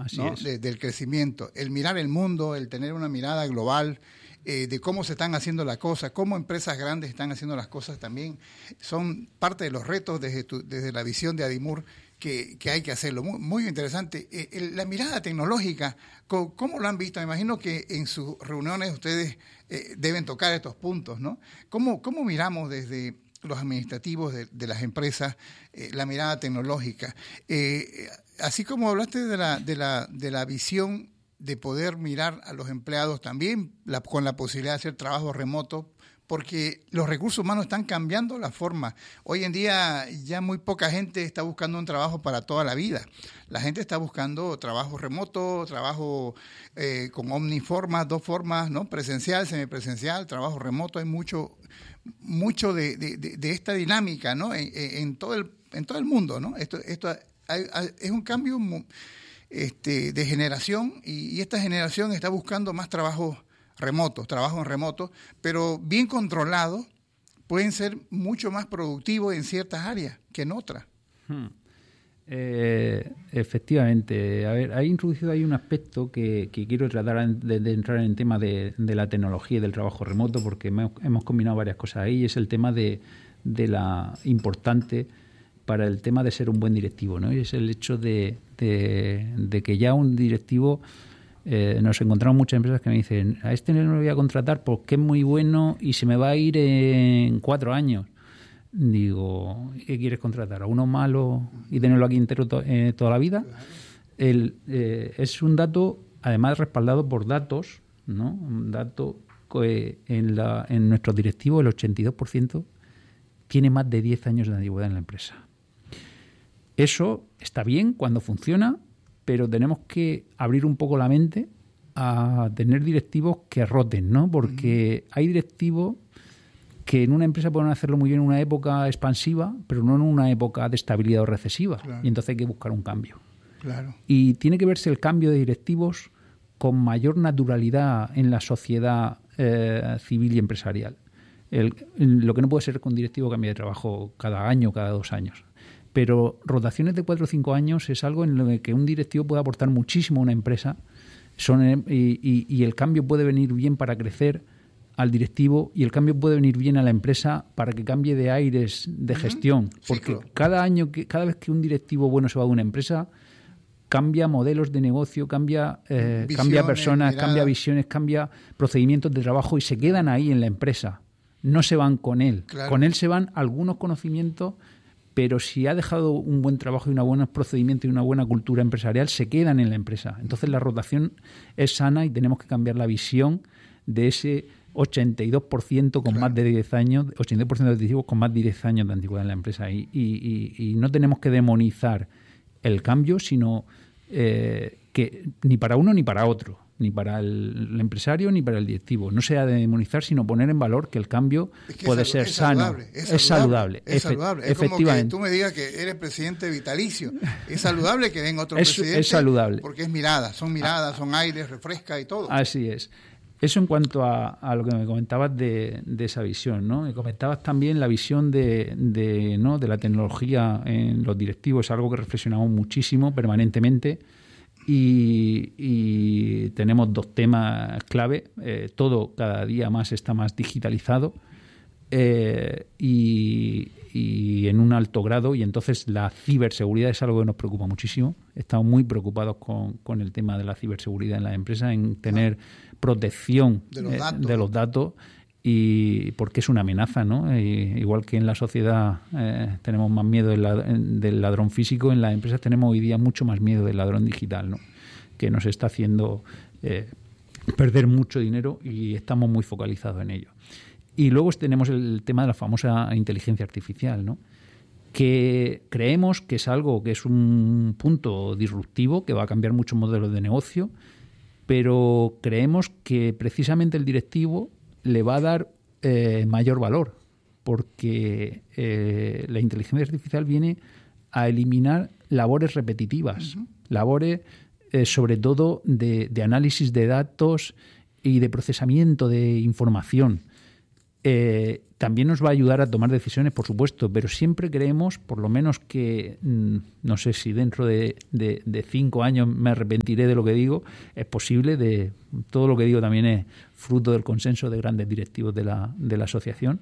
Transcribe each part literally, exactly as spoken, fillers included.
Así ¿no? es. De, del crecimiento, el mirar el mundo, el tener una mirada global, eh, de cómo se están haciendo las cosas, cómo empresas grandes están haciendo las cosas también, son parte de los retos desde, tu, desde la visión de Adimur que, que hay que hacerlo. Muy, muy interesante. Eh, el, la mirada tecnológica, ¿cómo, ¿cómo lo han visto? Me imagino que en sus reuniones ustedes eh, deben tocar estos puntos, ¿no? ¿Cómo, cómo miramos desde los administrativos de, de las empresas eh, la mirada tecnológica? Eh, así como hablaste de la, de la, de la visión de poder mirar a los empleados también la, con la posibilidad de hacer trabajo remoto, porque los recursos humanos están cambiando la forma. Hoy en día ya muy poca gente está buscando un trabajo para toda la vida. La gente está buscando trabajo remoto, trabajo eh, con omniformas, dos formas, ¿no? Presencial, semipresencial, trabajo remoto. Hay mucho, mucho de, de, de, de esta dinámica, ¿no? En, en, todo el, en todo el mundo, ¿no? Esto, esto hay, hay, es un cambio muy, Este, de generación y, y esta generación está buscando más trabajos remotos, trabajos en remoto, pero bien controlados, pueden ser mucho más productivos en ciertas áreas que en otras. Hmm. Eh, efectivamente, a ver, ha introducido ahí un aspecto que, que quiero tratar de, de entrar en el tema de, de la tecnología y del trabajo remoto, porque hemos, hemos combinado varias cosas ahí, y es el tema de, de la importante para el tema de ser un buen directivo, ¿no? Y es el hecho de, de, de que ya un directivo, eh, nos encontramos muchas empresas que me dicen, a este no lo voy a contratar porque es muy bueno y se me va a ir en cuatro años. Digo, ¿qué quieres contratar? ¿A uno malo y tenerlo aquí entero to- eh, toda la vida? El, eh, es un dato, además respaldado por datos, ¿no? Un dato que en, la, en nuestros directivos el ochenta y dos por ciento tiene más de diez años de antigüedad en la empresa. Eso está bien cuando funciona, pero tenemos que abrir un poco la mente a tener directivos que roten, ¿no? Porque hay directivos que en una empresa pueden hacerlo muy bien en una época expansiva, pero no en una época de estabilidad o recesiva. Claro. Y entonces hay que buscar un cambio. Claro. Y tiene que verse el cambio de directivos con mayor naturalidad en la sociedad eh, civil y empresarial. El, lo que no puede ser que un directivo cambie de trabajo cada año, cada dos años. Pero rotaciones de cuatro o cinco años es algo en lo que un directivo puede aportar muchísimo a una empresa. Son, y, y, y el cambio puede venir bien para crecer al directivo y el cambio puede venir bien a la empresa para que cambie de aires de gestión. Uh-huh. Porque sí, cada año, que, cada vez que un directivo bueno se va de una empresa, cambia modelos de negocio, cambia, eh, visiones, cambia personas, mirada. cambia visiones, cambia procedimientos de trabajo y se quedan ahí en la empresa. No se van con él. Claro. Con él se van algunos conocimientos, pero si ha dejado un buen trabajo y unos buenos procedimientos y una buena cultura empresarial, se quedan en la empresa. Entonces la rotación es sana y tenemos que cambiar la visión de ese ochenta y dos por ciento con claro. más de diez años, ochenta y dos por ciento de directivos con más de diez años de antigüedad en la empresa. Y, y, y, y no tenemos que demonizar el cambio, sino eh, que ni para uno ni para otro, ni para el, el empresario ni para el directivo. No se ha de demonizar, sino poner en valor que el cambio es que puede es ser es sano. Saludable, es, es saludable. Es saludable. Es como que tú me digas que eres presidente vitalicio. Es saludable que venga otro es, presidente. Es saludable. Porque es mirada, son miradas, son aires, refresca y todo. Así es. Eso en cuanto a, a lo que me comentabas de, de esa visión, ¿no? Me comentabas también la visión de, de, ¿no? de la tecnología en los directivos, es algo que reflexionamos muchísimo, permanentemente, y, y tenemos dos temas clave. Eh, todo cada día más está más digitalizado eh, y, y en un alto grado, y entonces la ciberseguridad es algo que nos preocupa muchísimo. Estamos muy preocupados con, con el tema de la ciberseguridad en las empresas, en tener protección de los datos, eh, de los datos y porque es una amenaza, ¿no? Y, igual que en la sociedad eh, tenemos más miedo del, del ladrón físico, en las empresas tenemos hoy día mucho más miedo del ladrón digital, ¿no? Que nos está haciendo eh, perder mucho dinero y estamos muy focalizados en ello. Y luego tenemos el tema de la famosa inteligencia artificial, ¿no? Que creemos que es algo que es un punto disruptivo, que va a cambiar muchos modelos de negocio, pero creemos que precisamente el directivo le va a dar eh, mayor valor, porque eh, la inteligencia artificial viene a eliminar labores repetitivas, uh-huh. labores eh, sobre todo de, de análisis de datos y de procesamiento de información. Eh, también nos va a ayudar a tomar decisiones, por supuesto, pero siempre creemos, por lo menos que, mmm, no sé si dentro de, de, de cinco años me arrepentiré de lo que digo, es posible, de todo lo que digo también es fruto del consenso de grandes directivos de la, de la asociación.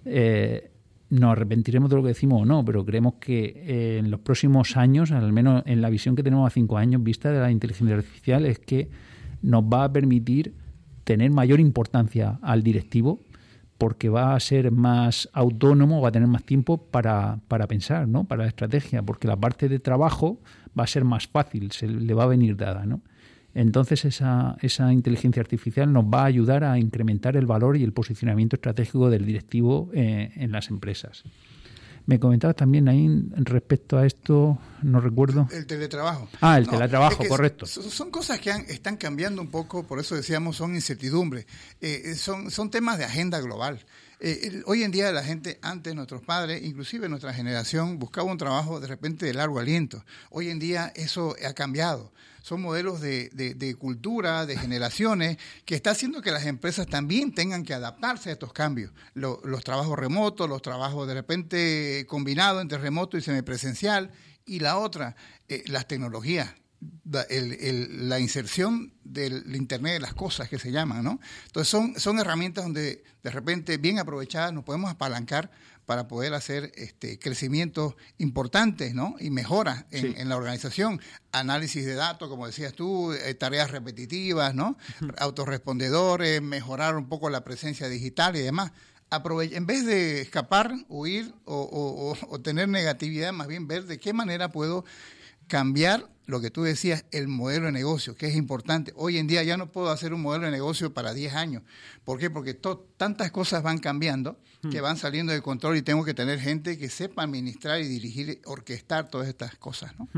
Eh, nos arrepentiremos de lo que decimos o no, pero creemos que eh, en los próximos años, al menos en la visión que tenemos a cinco años vista de la inteligencia artificial, es que nos va a permitir tener mayor importancia al directivo, porque va a ser más autónomo, va a tener más tiempo para, para pensar, ¿no? Para la estrategia, porque la parte de trabajo va a ser más fácil, se le va a venir dada, ¿no? Entonces esa, esa inteligencia artificial nos va a ayudar a incrementar el valor y el posicionamiento estratégico del directivo eh, en las empresas. Me comentabas también ahí respecto a esto, no recuerdo. El teletrabajo. Ah, el no, teletrabajo, es que correcto. Son cosas que han, están cambiando un poco, por eso decíamos, son incertidumbres. Eh, son, son temas de agenda global. Eh, el, hoy en día la gente, antes nuestros padres, inclusive nuestra generación, buscaba un trabajo de repente de largo aliento. Hoy en día eso ha cambiado. Son modelos de, de, de cultura, de generaciones, que está haciendo que las empresas también tengan que adaptarse a estos cambios. Lo, los trabajos remotos, los trabajos de repente combinados entre remoto y semipresencial, y la otra, eh, las tecnologías. El, el, la inserción del Internet de las cosas que se llaman, ¿no? Entonces son, son herramientas donde de repente bien aprovechadas nos podemos apalancar para poder hacer este, crecimientos importantes, ¿no? Y mejoras en, sí. en la organización, análisis de datos, como decías tú, eh, tareas repetitivas, ¿no? Uh-huh. Autorrespondedores, mejorar un poco la presencia digital y demás. Aprove- en vez de escapar, huir o, o, o, o tener negatividad, más bien ver de qué manera puedo cambiar lo que tú decías, el modelo de negocio, que es importante. Hoy en día ya no puedo hacer un modelo de negocio para diez años. ¿Por qué? Porque to- tantas cosas van cambiando, hmm. que van saliendo de control y tengo que tener gente que sepa administrar y dirigir, orquestar todas estas cosas, ¿no?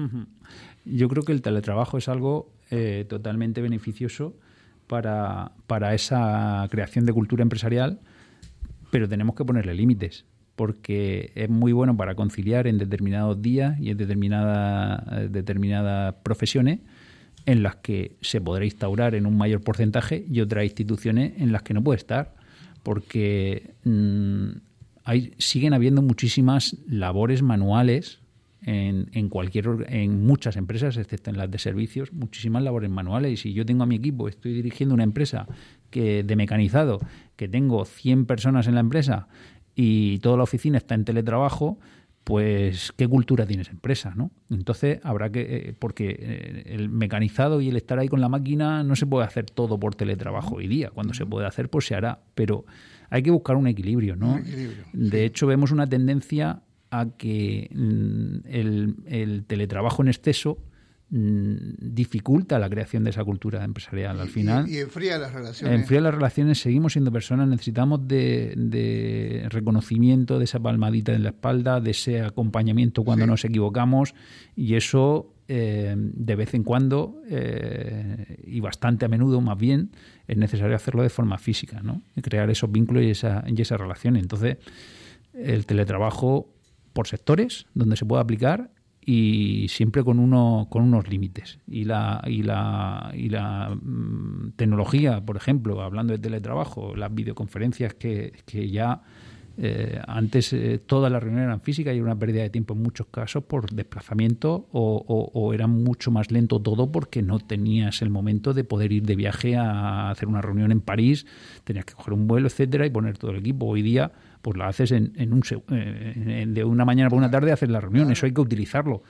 Yo creo que el teletrabajo es algo eh, totalmente beneficioso para, para esa creación de cultura empresarial, pero tenemos que ponerle límites, porque es muy bueno para conciliar en determinados días y en determinada, determinadas profesiones en las que se podrá instaurar en un mayor porcentaje y otras instituciones en las que no puede estar, porque mmm, hay, siguen habiendo muchísimas labores manuales en, en, cualquier, en muchas empresas, excepto en las de servicios, muchísimas labores manuales. Y si yo tengo a mi equipo, estoy dirigiendo una empresa que de mecanizado, que tengo cien personas en la empresa, y toda la oficina está en teletrabajo, pues ¿qué cultura tiene esa empresa, no? Entonces habrá que, eh, porque eh, el mecanizado y el estar ahí con la máquina no se puede hacer todo por teletrabajo hoy día. Cuando se puede hacer, pues se hará. Pero hay que buscar un equilibrio, ¿no? Un equilibrio, de sí. hecho, vemos una tendencia a que mm, el, el teletrabajo en exceso dificulta la creación de esa cultura empresarial. Al final y, y enfría las relaciones. Enfría las relaciones, seguimos siendo personas, necesitamos de, de reconocimiento, de esa palmadita en la espalda, de ese acompañamiento cuando sí. nos equivocamos, y eso eh, de vez en cuando eh, y bastante a menudo más bien es necesario hacerlo de forma física, ¿no? Y crear esos vínculos y esa, y esas relaciones. Entonces el teletrabajo por sectores donde se pueda aplicar, y siempre con uno con unos límites. Y la y la y la mmm, tecnología, por ejemplo, hablando de teletrabajo, las videoconferencias que, que ya eh, antes eh, todas las reuniones eran físicas y era una pérdida de tiempo en muchos casos por desplazamiento, o, o, o era mucho más lento todo porque no tenías el momento de poder ir de viaje a hacer una reunión en París, tenías que coger un vuelo, etcétera, y poner todo el equipo. Hoy día pues la haces en, en un eh, de una mañana por una tarde, haces la reunión. Eso hay que utilizarlo.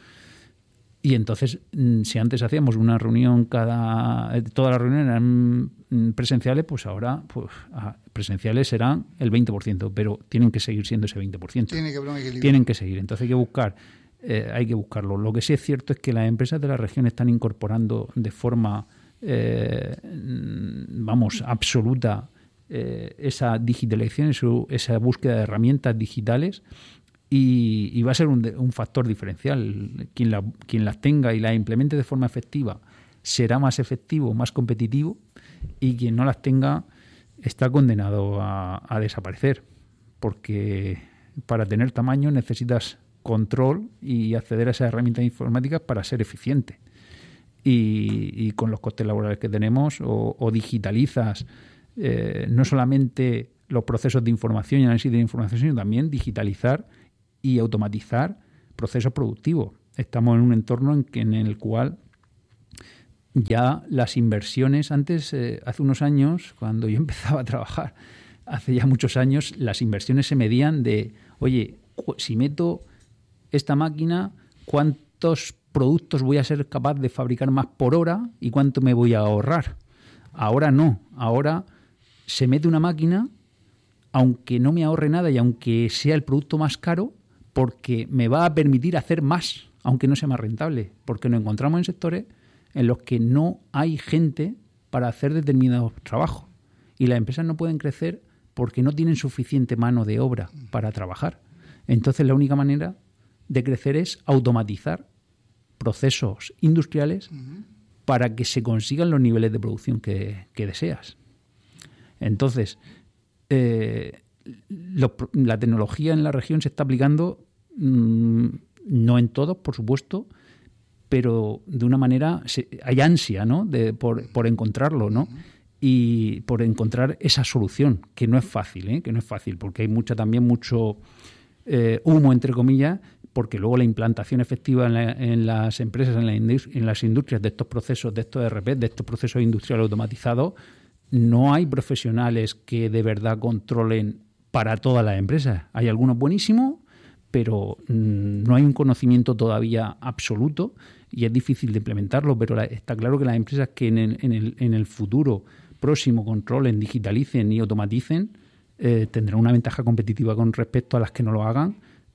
Y entonces, si antes hacíamos una reunión cada... todas las reuniones eran presenciales, pues ahora pues presenciales serán el veinte por ciento, pero tienen que seguir siendo ese veinte por ciento. Tiene que haber un equilibrio. Tienen que seguir. Entonces hay que buscar, eh, hay que buscarlo. Lo que sí es cierto es que las empresas de la región están incorporando de forma, eh, vamos, absoluta, Eh, esa digitalización, eso, esa búsqueda de herramientas digitales, y, y va a ser un, un factor diferencial. Quien, la, quien las tenga y las implemente de forma efectiva será más efectivo, más competitivo, y quien no las tenga está condenado a, a desaparecer, porque para tener tamaño necesitas control y acceder a esas herramientas informáticas para ser eficiente. Y, y con los costes laborales que tenemos, o, o digitalizas Eh, no solamente los procesos de información y análisis de información, sino también digitalizar y automatizar procesos productivos. Estamos en un entorno en, que, en el cual ya las inversiones, antes, eh, hace unos años, cuando yo empezaba a trabajar, hace ya muchos años, las inversiones se medían de, oye, si meto esta máquina, ¿cuántos productos voy a ser capaz de fabricar más por hora y cuánto me voy a ahorrar? Ahora no, ahora se mete una máquina, aunque no me ahorre nada y aunque sea el producto más caro, porque me va a permitir hacer más, aunque no sea más rentable, porque nos encontramos en sectores en los que no hay gente para hacer determinados trabajos y las empresas no pueden crecer porque no tienen suficiente mano de obra para trabajar. Entonces la única manera de crecer es automatizar procesos industriales uh-huh. para que se consigan los niveles de producción que, que deseas. Entonces, eh, lo, la tecnología en la región se está aplicando, mmm, no en todos, por supuesto, pero de una manera se, hay ansia, ¿no? de, por, por encontrarlo, ¿no? Uh-huh. Y por encontrar esa solución, que no es fácil, ¿eh? que no es fácil, porque hay mucha también mucho eh, humo, entre comillas, porque luego la implantación efectiva en, la, en las empresas, en, la industri- en las industrias de estos procesos, de estos E R P, de estos procesos industriales automatizados, no hay profesionales que de verdad controlen para todas las empresas. Hay algunos buenísimos, pero mmm, no hay un conocimiento todavía absoluto y es difícil de implementarlo, pero la, está claro que las empresas que en el, en el, en el futuro próximo controlen, digitalicen y automaticen, eh, tendrán una ventaja competitiva con respecto a las que no lo hagan,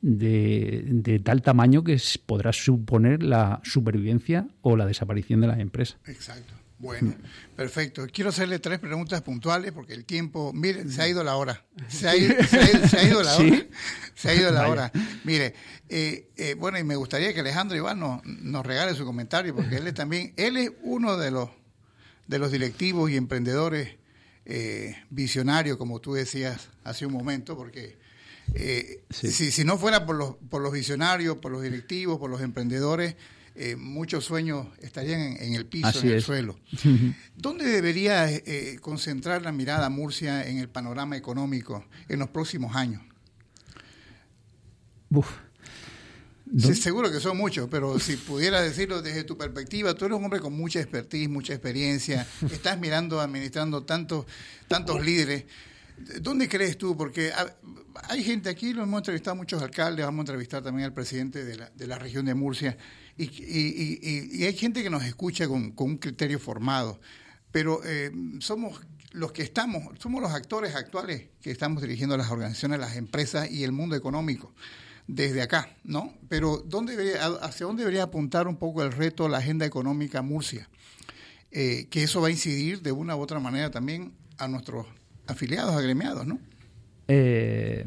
de, de tal tamaño que podrá suponer la supervivencia o la desaparición de las empresas. Exacto. Bueno, perfecto. Quiero hacerle tres preguntas puntuales porque el tiempo, mire, se ha ido la hora. Se ha ido, se ha ido, se ha ido la hora. ¿Sí? Se ha ido la Vaya. hora. Mire, eh, eh, bueno, y me gustaría que Alejandro Iván nos, nos regale su comentario porque él es también, él es uno de los de los directivos y emprendedores eh, visionarios, como tú decías hace un momento, porque eh, sí. si, si no fuera por los, por los visionarios, por los directivos, por los emprendedores, eh, muchos sueños estarían en, en el piso, Así en el es. suelo. ¿Dónde debería eh, concentrar la mirada Murcia en el panorama económico en los próximos años? Uf. Sí, seguro que son muchos, pero si pudiera decirlo desde tu perspectiva, tú eres un hombre con mucha expertise, mucha experiencia, estás mirando, administrando tantos, tantos líderes. ¿Dónde crees tú? Porque hay gente aquí, lo hemos entrevistado a muchos alcaldes, vamos a entrevistar también al presidente de la, de la región de Murcia, y, y, y, y hay gente que nos escucha con, con un criterio formado, pero eh, somos los que estamos, somos los actores actuales que estamos dirigiendo las organizaciones, las empresas y el mundo económico. Desde acá, ¿no? Pero ¿dónde debería, ¿hacia dónde debería apuntar un poco el reto, la agenda económica Murcia? Eh, que eso va a incidir de una u otra manera también a nuestros afiliados, agremiados, ¿no? Eh,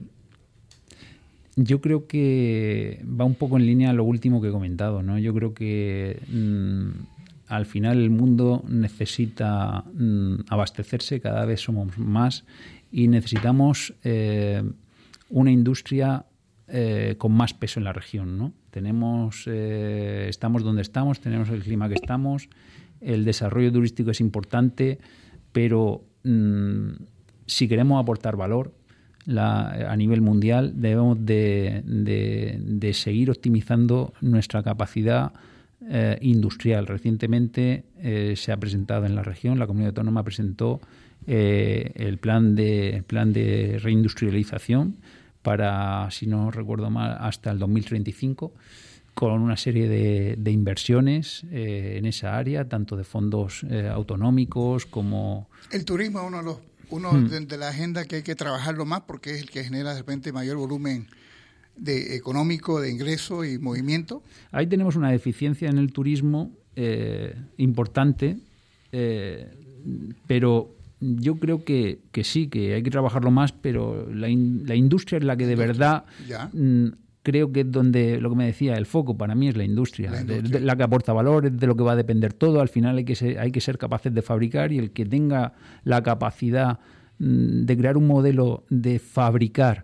yo creo que va un poco en línea a lo último que he comentado, ¿no? Yo creo que mmm, al final el mundo necesita mmm, abastecerse, cada vez somos más y necesitamos eh, una industria Eh, con más peso en la región, ¿no? Tenemos, eh, estamos donde estamos, tenemos el clima que estamos, el desarrollo turístico es importante, pero mmm, si queremos aportar valor la, a nivel mundial, debemos de, de, de seguir optimizando nuestra capacidad eh, industrial. Recientemente eh, se ha presentado en la región, la comunidad autónoma presentó eh, el plan de, el plan de reindustrialización para, si no recuerdo mal, hasta el dos mil treinta y cinco, con una serie de, de inversiones eh, en esa área, tanto de fondos eh, autonómicos como... El turismo es uno de los uno hmm. de, de la agenda que hay que trabajarlo más porque es el que genera de repente mayor volumen de económico, de ingreso y movimiento. Ahí tenemos una deficiencia en el turismo eh, importante, eh, pero... Yo creo que, que sí, que hay que trabajarlo más, pero la, in, la industria es la que de verdad mm, creo que es donde, lo que me decía, el foco para mí es la industria, la, industria. De, de, la que aporta valor, es de lo que va a depender todo. Al final hay que ser, hay que ser capaces de fabricar y el que tenga la capacidad mm, de crear un modelo de fabricar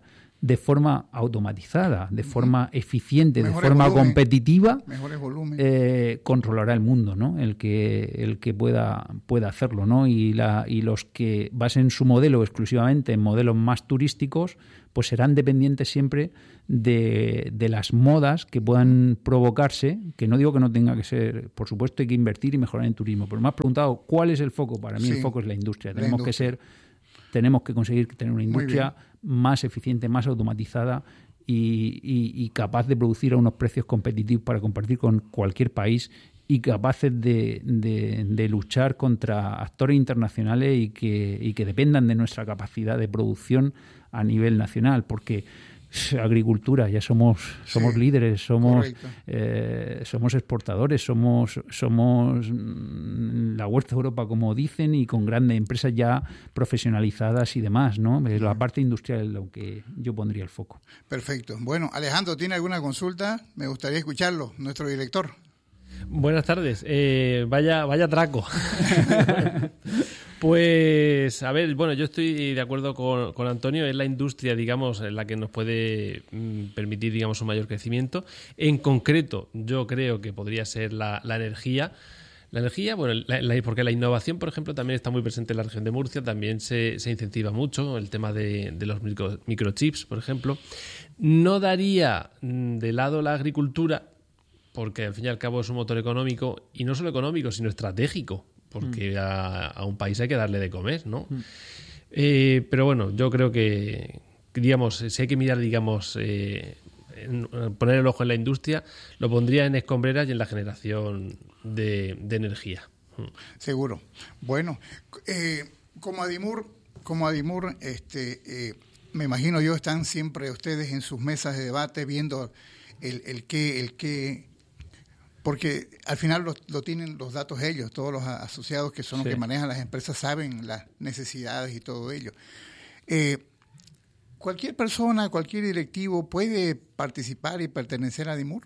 de forma automatizada, de forma eficiente, Mejores de forma volumen, competitiva, mejores volumen. Eh, controlará el mundo, ¿no? El que el que pueda pueda hacerlo, ¿no? Y la y los que basen su modelo exclusivamente en modelos más turísticos, pues serán dependientes siempre de, de las modas que puedan provocarse, que no digo que no tenga que ser, por supuesto hay que invertir y mejorar en turismo, pero me has preguntado cuál es el foco. Para mí sí, el foco es la industria. La Tenemos industria. que ser, tenemos que conseguir tener una industria más eficiente, más automatizada y, y, y capaz de producir a unos precios competitivos para compartir con cualquier país y capaces de, de, de luchar contra actores internacionales y que, y que dependan de nuestra capacidad de producción a nivel nacional, porque agricultura, ya somos somos sí, líderes, somos eh, somos exportadores, somos somos la huerta de Europa, como dicen, y con grandes empresas ya profesionalizadas y demás, ¿no? Es la parte industrial en lo que yo pondría el foco. Perfecto. Bueno, Alejandro, ¿tiene alguna consulta? Me gustaría escucharlo, nuestro director. Buenas tardes. Eh, vaya, vaya traco. Pues, a ver, bueno, yo estoy de acuerdo con, con Antonio. Es la industria, digamos, la que nos puede mm, permitir, digamos, un mayor crecimiento. En concreto, yo creo que podría ser la, la energía. La energía, bueno, la, la, porque la innovación, por ejemplo, también está muy presente en la región de Murcia. También se, se incentiva mucho el tema de, de los micro, microchips, por ejemplo. No daría de lado la agricultura, porque al fin y al cabo es un motor económico, y no solo económico, sino estratégico, porque mm. a, a un país hay que darle de comer, ¿no? Mm. Eh, pero bueno, yo creo que, digamos, si hay que mirar, digamos, eh, en, poner el ojo en la industria, lo pondría en escombreras y en la generación de, de energía. Seguro. Bueno, eh, como Adimur, como Adimur, este, eh, me imagino yo, están siempre ustedes en sus mesas de debate viendo el, el qué, el qué. Porque al final lo, lo tienen los datos ellos, todos los asociados que son sí. los que manejan las empresas saben las necesidades y todo ello. Eh, ¿Cualquier persona, cualquier directivo puede participar y pertenecer a Adimur?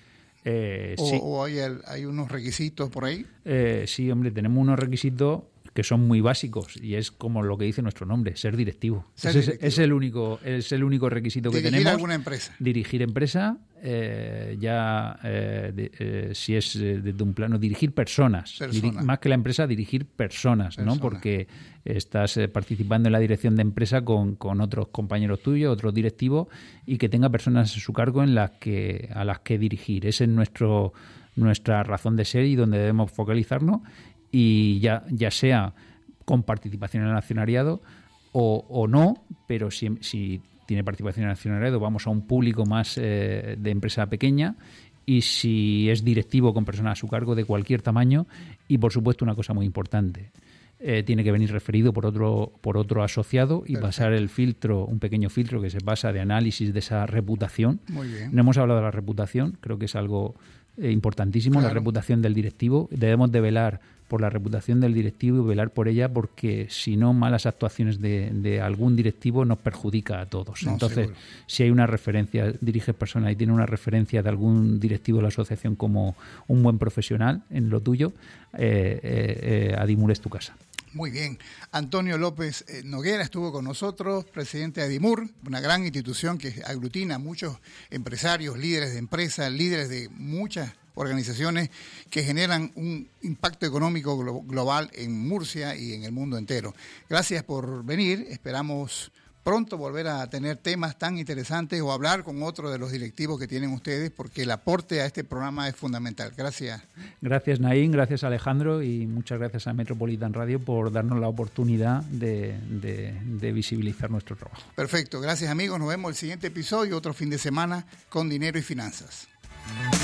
Eh, ¿O, sí. o hay, hay unos requisitos por ahí? Eh, sí, hombre, tenemos unos requisitos que son muy básicos y es como lo que dice nuestro nombre, ser directivo. Ser Ese directivo. Es, es el único es el único requisito que tenemos. Dirigir alguna empresa. Dirigir empresa, eh, ya eh, de, eh, si es desde un plano, dirigir personas. Persona. Diri- más que la empresa, dirigir personas, Persona. ¿no? Porque estás eh, participando en la dirección de empresa con, con otros compañeros tuyos, otros directivos, y que tenga personas a su cargo en las que a las que dirigir. Esa es nuestro nuestra razón de ser y donde debemos focalizarnos. Y ya, ya sea con participación en el accionariado o, o no, pero si, si tiene participación en el accionariado vamos a un público más eh, de empresa pequeña, y si es directivo con personas a su cargo de cualquier tamaño, y por supuesto una cosa muy importante, eh, tiene que venir referido por otro, por otro asociado y Perfecto. pasar el filtro, un pequeño filtro que se basa de análisis de esa reputación. Muy bien. No hemos hablado de la reputación, creo que es algo eh, importantísimo, claro. La reputación del directivo. Debemos de velar por la reputación del directivo y velar por ella, porque si no, malas actuaciones de, de algún directivo nos perjudica a todos. No, Entonces, seguro. Si hay una referencia, diriges personas y tiene una referencia de algún directivo de la asociación como un buen profesional en lo tuyo, eh, eh, eh, Adimur es tu casa. Muy bien. Antonio López Noguera estuvo con nosotros, presidente de Adimur, una gran institución que aglutina a muchos empresarios, líderes de empresas, líderes de muchas organizaciones que generan un impacto económico global en Murcia y en el mundo entero. Gracias por venir. Esperamos pronto volver a tener temas tan interesantes o hablar con otro de los directivos que tienen ustedes, porque el aporte a este programa es fundamental. Gracias. Gracias, Naín, gracias, Alejandro, y muchas gracias a Metropolitan Radio por darnos la oportunidad de, de, de visibilizar nuestro trabajo. Perfecto. Gracias, amigos. Nos vemos el siguiente episodio, otro fin de semana con Dinero y Finanzas.